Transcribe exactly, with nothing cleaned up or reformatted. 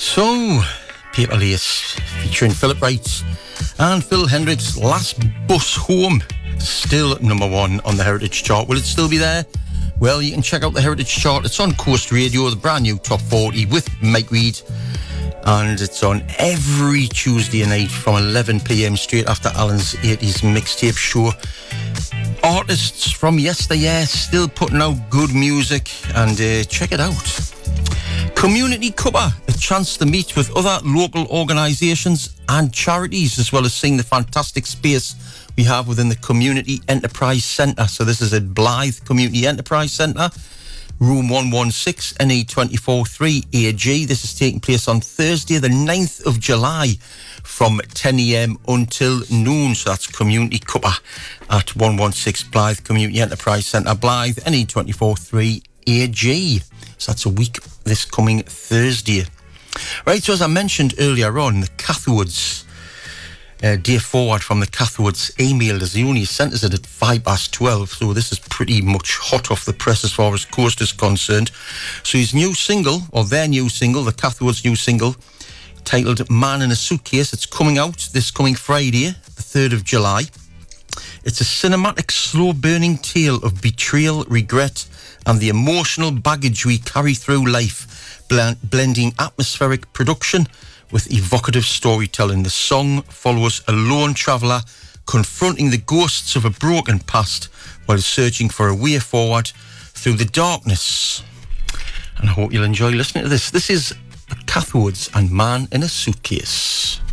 So, Paper Lace featuring Philip Wright and Phil Hendricks, Last Bus Home, still number one on the Heritage Chart. Will it still be there? Well, you can check out the Heritage Chart. It's on Coast Radio, the brand new Top forty with Mike Reid. And it's on every Tuesday night from eleven p.m. straight after Alan's eighties mixtape show. Artists from yesteryear still putting out good music, and uh, check it out. Community Cuppa, a chance to meet with other local organisations and charities, as well as seeing the fantastic space we have within the Community Enterprise Centre. So this is at Blythe Community Enterprise Centre, room one sixteen, N E two four three A G. This is taking place on Thursday, the ninth of July, from ten a.m. until noon. So that's Community Cuppa at one sixteen Blythe Community Enterprise Centre, Blythe, N E two four three A G. So that's a week this coming Thursday. Right, so as I mentioned earlier on, the Cathwoods, uh, Dave Forward from the Cathwoods emailed us. He only sent us it at five past twelve, so this is pretty much hot off the press as far as Coast is concerned. So his new single, or their new single, the Cathwoods' new single, titled Man in a Suitcase, it's coming out this coming Friday, the third of July. It's a cinematic, slow-burning tale of betrayal, regret, and the emotional baggage we carry through life, blend, blending atmospheric production with evocative storytelling. The song follows a lone traveller confronting the ghosts of a broken past while searching for a way forward through the darkness. And I hope you'll enjoy listening to this. This is the Cathwoods and Man in a Suitcase.